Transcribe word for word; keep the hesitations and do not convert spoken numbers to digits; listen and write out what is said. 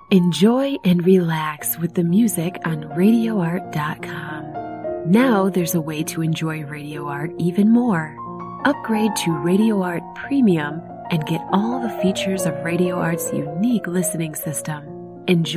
Enjoy and relax with the music on radio art dot com. Now there's a way to enjoy Radio Art even more. Upgrade to Radio Art Premium and get all the features of Radio Art's unique listening system. Enjoy